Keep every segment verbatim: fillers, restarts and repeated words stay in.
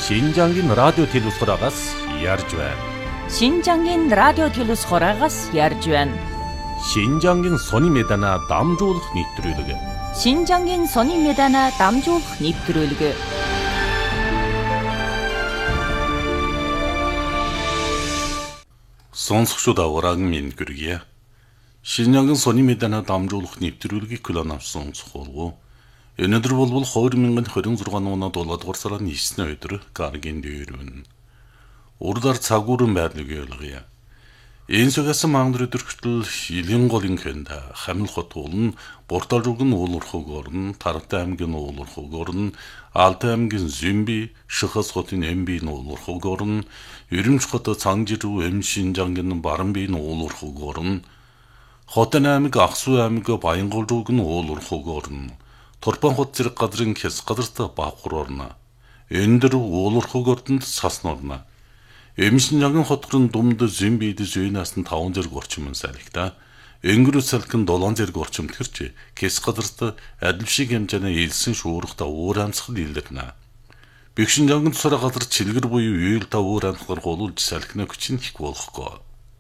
신장인 라디오 телевизорагаас ярьж байна. 신장인 라디오 телевизорагаас ярьж байна. 신장인 сони медана дамжуулах нэвтрүүлэг. 신장인 сони медана дамжуулах нэвтрүүлэг. Сонсогчдод авраг минь гүргье. Шинжаңгын сони медана дамжуулах нэвтрүүлгийг клон авсан сонсгоолгоо. Өнөөдөр болбол хоёр мянган хорин зургаан оноо дулаадгаар сарын нэгдүгээр өдөр гаргийн дээрвэн. Урдаар цагуурын байдлыг ойлгоё. Энэ цагаас мангар өдөртөл илийн голын хэнда хамил хот уулн Борталжуугийн уулуурхаг орн, Тартай аймгийн уулуурхаг орн, Алтай аймгийн Зүмби, Шихас хотын Эмбийн уулуурхаг орн, Өрөмч хот Цангжирүү Эм Шинжангийн Баранбийн уулуурхаг орн, Хотын аймаг Аксу аймаг Баянгалжуугийн уулуурхаг орн, Турпан хот зэрэг газрын хэс газарт Баахур орно. Эндэр уулуурхаг ордонд Сасна орно. Эм Шинжангийн хотгорын Думд Зүмбид зүйнаас нь таван зэрэг орчим салхита. Өнгөрөө салхин долоон зэрэг орчим төрч хэс газарт адил шиг хэмжээний илсэн шуурхта уур амьсгал илэрнэ. Бэгшинжангийн тусаар газар чилгэр буюу үйл та уур амьсгал голуулж салхины хүчин их болохгүй.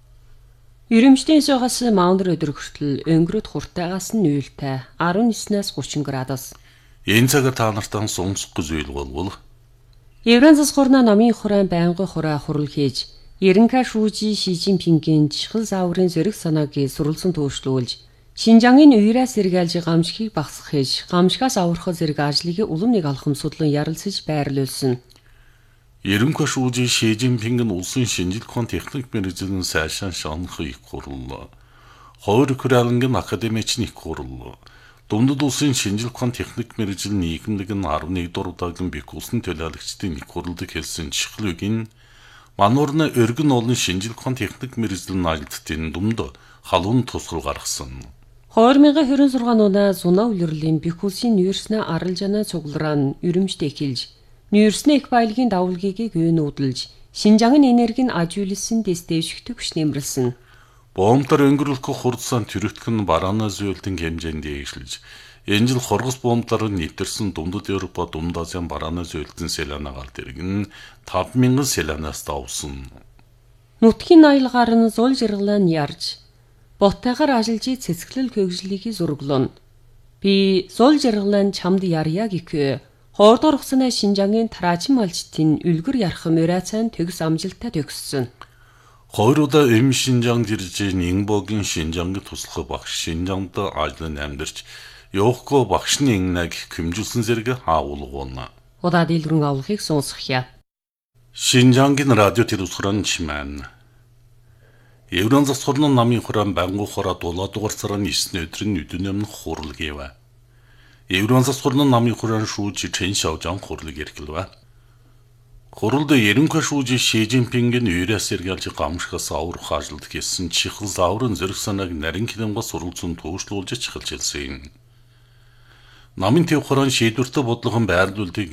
Өрөмчтийн суугаас маундэр өдөр хүртэл өнгөрөөд хуртаагаас нь үйлтэй арван ниснээс гучин градус. Энэ цагаар та нартаа сонсох зүйл болвол Евразиас хурна намын хураан байнгын хураа хурал хийж Ерөнхий шүүжи Ши Жинпингийн чихэл зааврын зэрэг санааг сурвалжсан төвшлүүлж Шинжангийн уйраас сэргээлж гамшигыг багсах хийж гамшигаас аврах зэрэг ажлыг улам нэг алхам судлан ярилцаж байрлуулсан. Ерөнхий шүүжи Ши Жинпингийн улсын шинжлэх ухааны техник мэргэжлийн сайшаан шанах их хурал. Хоёр Кореалынгийн академичны их хурал. Дундад улсын шинжлэх ухааны техник мэргэжлийн нийгэмлэг нь арван нэг дугаар удаагийн бэх улсын төлөөлөгчдийн их хурлыг хэлсэн чихлүүгийн Мануурна өргөн олон шинжлэх ухааны техник мэргэжлийн ажилтнуудын Думд халуун тусгал гаргасан. хоёр мянган хорин зургаан оноо зунаа үлрэлийн бэх улсын нүүрснэ аралжана цуглараа өрөмжт эхэлж нүүрснэ их баялагын давлгийг гүйнүүдэлж Шинжангийн энергийн ажиулсан дэстэвшигтэг хүч нэмэрлсэн. Бомбтар өнгөрүүлэх хурдсан төрөгтг нь барааны зүйлтэн хэмжээнд дэвшилж энэ жил хоргос бомбтаар нэвтэрсэн Дундад Европа Дунд Азийн барааны зүйлтэн селанагаар дэргэн таван мянган селанаас давсан. Нутгийн аялгаар нь зул жиргалан ярж боттойгоор ажиллаж цэцгэлэл хөгжлийг зурглон. Би зул жиргалан чамд ярья гэхээ хоордоор ухсанаа Шинжангийн тараачим малчтын үлгэр ярах мөрөөцөн төгс амжилттай төгссөн. Хоёр удаа Эм Шинжанг ирж Нингбогийн Шинжангийн туслах багш Шинжангад ажлын амьдарч Йохко багшны иннаг хэмжүүлсэн зэрэг хаавуулгуuna. Удаа дэлгэрэн авлахыг сонсохъя. Шинжангийн радио телевизорын чимэн. Евразиас хурны намын хураан байнгын хураа дулаадгаар сарын нэгдүгээр өдрийн өдөнөмн хурал гэвэ. Евразиас хурны намын хураан шүүж Чэн Шаожан хурлыг эрхэлвэ. Хуралд ерөнхий шүүж Ши Жинпингийн уйраас сэргээлж гамшигаас аврах ажилд хийсэн чихэл зааврын зэрэг санааг нарийн хилэмгээс суралцсан төвшлүүлж чихэлжилсэн. Намын төв хураан шийдвэртэй бодлогон байрлуулдаг